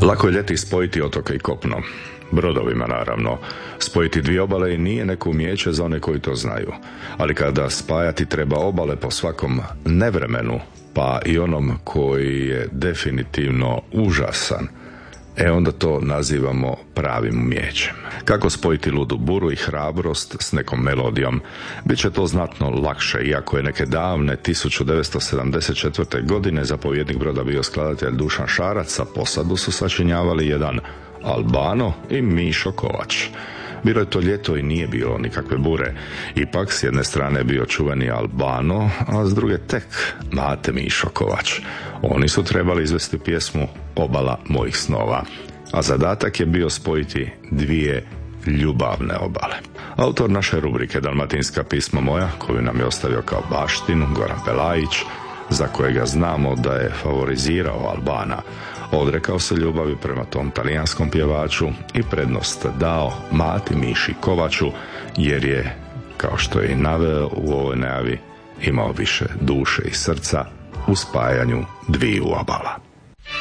Lako je ljeti spojiti otoke i kopno. Brodovima, naravno. Spojiti dvije obale nije neko umijeće za one koji to znaju. Ali kada spajati treba obale po svakom nevremenu, pa i onom koji je definitivno užasan, onda to nazivamo pravim umijećem. Kako spojiti ludu buru i hrabrost s nekom melodijom? Biće to znatno lakše, iako je neke davne 1974. godine zapovjednik broda bio skladatelj Dušan Šarac, a posadu su sačinjavali jedan Albano i Mišo Kovač. Bilo je to ljeto i nije bilo nikakve bure. Ipak, s jedne strane je bio čuveni Albano, a s druge tek Mate Mišo Kovač. Oni su trebali izvesti pjesmu Obala mojih snova, a zadatak je bio spojiti dvije ljubavne obale. Autor naše rubrike Dalmatinska pisma moja, koju nam je ostavio kao baštinu, Goran Pelajić, za kojega znamo da je favorizirao Albana, odrekao se ljubavi prema tom talijanskom pjevaču i prednost dao Mati Miši Kovaču, jer je, kao što je i naveo u ovoj najavi, imao više duše i srca u spajanju dviju obala.